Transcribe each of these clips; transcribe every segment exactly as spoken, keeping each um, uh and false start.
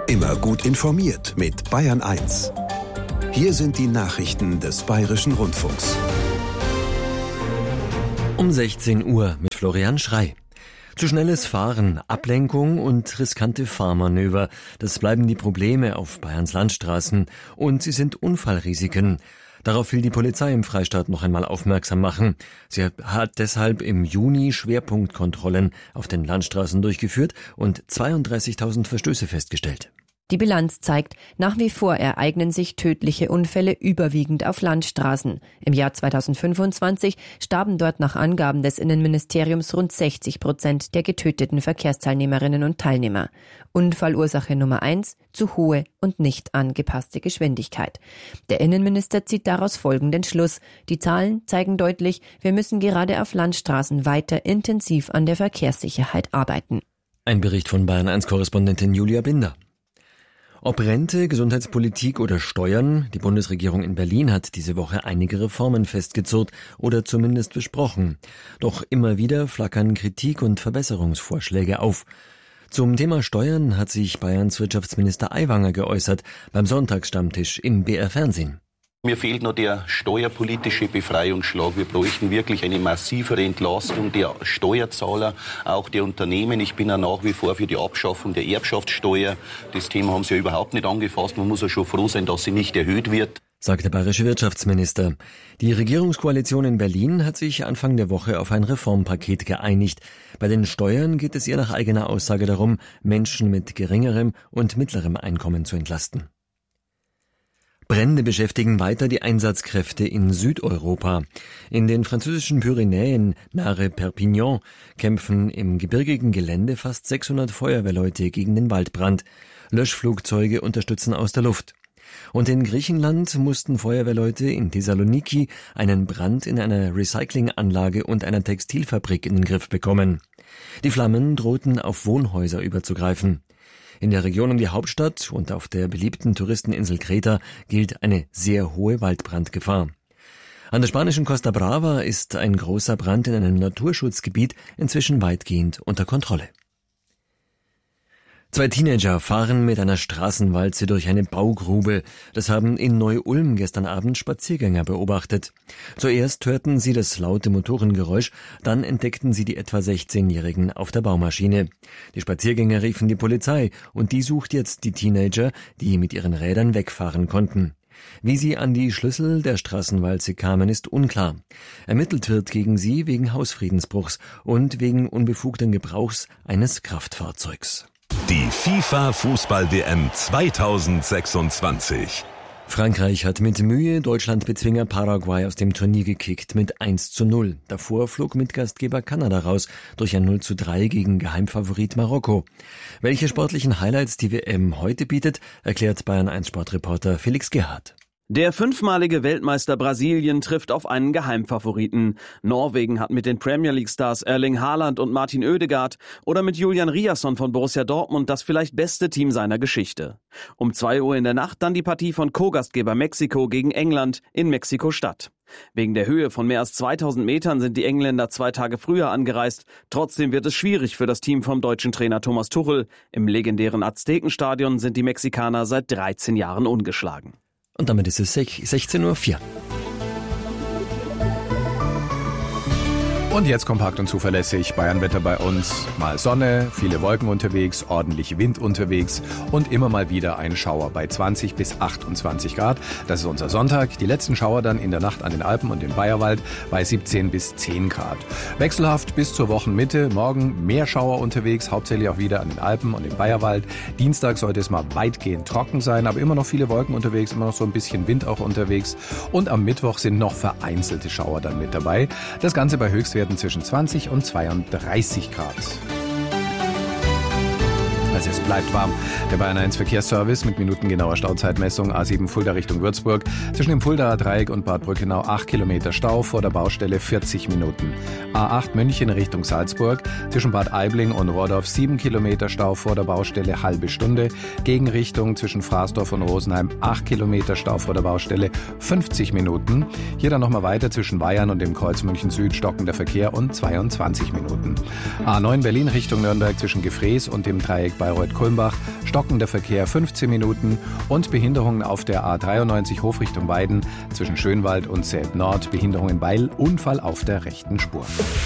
Immer gut informiert mit Bayern eins. Hier sind die Nachrichten des Bayerischen Rundfunks. Um sechzehn Uhr mit Florian Schrey. Zu schnelles Fahren, Ablenkung und riskante Fahrmanöver, das bleiben die Probleme auf Bayerns Landstraßen. Und sie sind Unfallrisiken. Darauf will die Polizei im Freistaat noch einmal aufmerksam machen. Sie hat deshalb im Juni Schwerpunktkontrollen auf den Landstraßen durchgeführt und zweiunddreißigtausend Verstöße festgestellt. Die Bilanz zeigt, nach wie vor ereignen sich tödliche Unfälle überwiegend auf Landstraßen. Im Jahr zweitausendfünfundzwanzig starben dort nach Angaben des Innenministeriums rund sechzig Prozent der getöteten Verkehrsteilnehmerinnen und Teilnehmer. Unfallursache Nummer eins, zu hohe und nicht angepasste Geschwindigkeit. Der Innenminister zieht daraus folgenden Schluss. Die Zahlen zeigen deutlich, wir müssen gerade auf Landstraßen weiter intensiv an der Verkehrssicherheit arbeiten. Ein Bericht von Bayern eins Korrespondentin Julia Binder. Ob Rente, Gesundheitspolitik oder Steuern, die Bundesregierung in Berlin hat diese Woche einige Reformen festgezurrt oder zumindest besprochen. Doch immer wieder flackern Kritik und Verbesserungsvorschläge auf. Zum Thema Steuern hat sich Bayerns Wirtschaftsminister Aiwanger geäußert beim Sonntagsstammtisch im B R Fernsehen. Mir fehlt noch der steuerpolitische Befreiungsschlag. Wir bräuchten wirklich eine massivere Entlastung der Steuerzahler, auch der Unternehmen. Ich bin ja nach wie vor für die Abschaffung der Erbschaftssteuer. Das Thema haben Sie ja überhaupt nicht angefasst. Man muss ja schon froh sein, dass sie nicht erhöht wird, sagt der bayerische Wirtschaftsminister. Die Regierungskoalition in Berlin hat sich Anfang der Woche auf ein Reformpaket geeinigt. Bei den Steuern geht es ihr nach eigener Aussage darum, Menschen mit geringerem und mittlerem Einkommen zu entlasten. Brände beschäftigen weiter die Einsatzkräfte in Südeuropa. In den französischen Pyrenäen nahe Perpignan kämpfen im gebirgigen Gelände fast sechshundert Feuerwehrleute gegen den Waldbrand. Löschflugzeuge unterstützen aus der Luft. Und in Griechenland mussten Feuerwehrleute in Thessaloniki einen Brand in einer Recyclinganlage und einer Textilfabrik in den Griff bekommen. Die Flammen drohten auf Wohnhäuser überzugreifen. In der Region um die Hauptstadt und auf der beliebten Touristeninsel Kreta gilt eine sehr hohe Waldbrandgefahr. An der spanischen Costa Brava ist ein großer Brand in einem Naturschutzgebiet inzwischen weitgehend unter Kontrolle. Zwei Teenager fahren mit einer Straßenwalze durch eine Baugrube. Das haben in Neu-Ulm gestern Abend Spaziergänger beobachtet. Zuerst hörten sie das laute Motorengeräusch, dann entdeckten sie die etwa sechzehnjährigen auf der Baumaschine. Die Spaziergänger riefen die Polizei und die sucht jetzt die Teenager, die mit ihren Rädern wegfahren konnten. Wie sie an die Schlüssel der Straßenwalze kamen, ist unklar. Ermittelt wird gegen sie wegen Hausfriedensbruchs und wegen unbefugten Gebrauchs eines Kraftfahrzeugs. Die FIFA-Fußball-W M zweitausendsechsundzwanzig. Frankreich hat mit Mühe Deutschlandbezwinger Paraguay aus dem Turnier gekickt mit eins zu null. Davor flog Mitgastgeber Kanada raus durch ein null zu drei gegen Geheimfavorit Marokko. Welche sportlichen Highlights die W M heute bietet, erklärt Bayern eins Sportreporter Felix Gerhardt. Der fünfmalige Weltmeister Brasilien trifft auf einen Geheimfavoriten. Norwegen hat mit den Premier League Stars Erling Haaland und Martin Oedegaard oder mit Julian Riasson von Borussia Dortmund das vielleicht beste Team seiner Geschichte. Um zwei Uhr in der Nacht dann die Partie von Co-Gastgeber Mexiko gegen England in Mexiko-Stadt. Wegen der Höhe von mehr als zweitausend Metern sind die Engländer zwei Tage früher angereist. Trotzdem wird es schwierig für das Team vom deutschen Trainer Thomas Tuchel. Im legendären Aztekenstadion sind die Mexikaner seit dreizehn Jahren ungeschlagen. Und damit ist es sechzehn Uhr vier. Und jetzt kompakt und zuverlässig Bayernwetter bei uns. Mal Sonne, viele Wolken unterwegs, ordentlich Wind unterwegs und immer mal wieder ein Schauer bei zwanzig bis achtundzwanzig Grad. Das ist unser Sonntag. Die letzten Schauer dann in der Nacht an den Alpen und im Bayerwald bei siebzehn bis zehn Grad. Wechselhaft bis zur Wochenmitte. Morgen mehr Schauer unterwegs, hauptsächlich auch wieder an den Alpen und im Bayerwald. Dienstag sollte es mal weitgehend trocken sein, aber immer noch viele Wolken unterwegs, immer noch so ein bisschen Wind auch unterwegs. Und am Mittwoch sind noch vereinzelte Schauer dann mit dabei. Das Ganze bei Höchstwerten zwischen zwanzig und zweiunddreißig Grad. Also es bleibt warm. Der Bayern eins Verkehrsservice mit minutengenauer Stauzeitmessung A sieben Fulda Richtung Würzburg. Zwischen dem Fuldaer Dreieck und Bad Brückenau acht Kilometer Stau, vor der Baustelle vierzig Minuten. A acht München Richtung Salzburg. Zwischen Bad Aibling und Rohrdorf sieben Kilometer Stau, vor der Baustelle halbe Stunde. Gegenrichtung zwischen Fraßdorf und Rosenheim acht Kilometer Stau, vor der Baustelle fünfzig Minuten. Hier dann nochmal weiter zwischen Bayern und dem Kreuz München Süd stockender Verkehr und zweiundzwanzig Minuten. A neun Berlin Richtung Nürnberg zwischen Gefrees und dem Dreieck bei Bayreuth-Kulmbach, stockender Verkehr fünfzehn Minuten und Behinderungen auf der A dreiundneunzig Hofrichtung Weiden zwischen Schönwald und Selb Nord, Behinderung in Beil, Unfall auf der rechten Spur.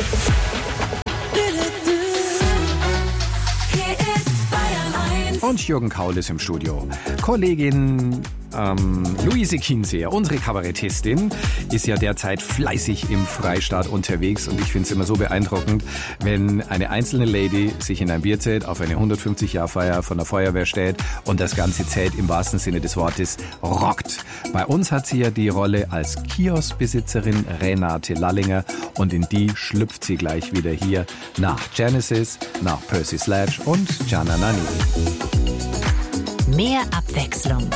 Und Jürgen Kaul ist im Studio. Kollegin ähm, Luise Kinseer, unsere Kabarettistin, ist ja derzeit fleißig im Freistaat unterwegs und ich finde es immer so beeindruckend, wenn eine einzelne Lady sich in ein Bierzelt auf eine hundertfünfzig-Jahr-Feier von der Feuerwehr stellt und das ganze Zelt im wahrsten Sinne des Wortes rockt. Bei uns hat sie ja die Rolle als Kioskbesitzerin Renate Lallinger und in die schlüpft sie gleich wieder hier nach Genesis, nach Percy Sledge und Gianna Nannini. Mehr Abwechslung